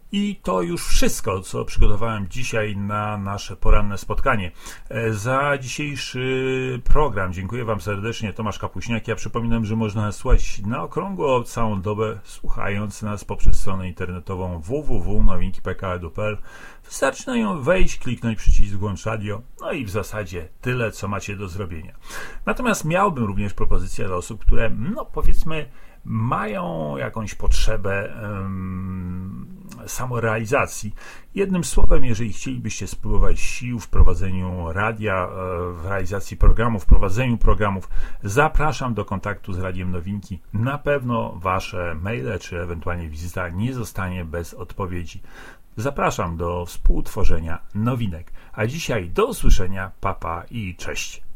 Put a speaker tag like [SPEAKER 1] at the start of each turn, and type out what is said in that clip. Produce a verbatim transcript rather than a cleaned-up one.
[SPEAKER 1] I to już wszystko, co przygotowałem dzisiaj na nasze poranne spotkanie. Za dzisiejszy program dziękuję Wam serdecznie. Tomasz Kapuśniak. Ja przypominam, że można nas słuchać na okrągło całą dobę, słuchając nas poprzez stronę internetową w w w kropka nowinki kropka p k edu kropka p l. Wystarczy na nią wejść, kliknąć przycisk włącz radio, no i w zasadzie tyle, co macie do zrobienia. Natomiast miałbym również propozycję dla osób, które, no powiedzmy, mają jakąś potrzebę um, samorealizacji. Jednym słowem, jeżeli chcielibyście spróbować sił w prowadzeniu radia, w realizacji programów, w prowadzeniu programów, zapraszam do kontaktu z Radiem Nowinki. Na pewno Wasze maile, czy ewentualnie wizyta nie zostanie bez odpowiedzi. Zapraszam do współtworzenia nowinek. A dzisiaj do usłyszenia, papa i cześć.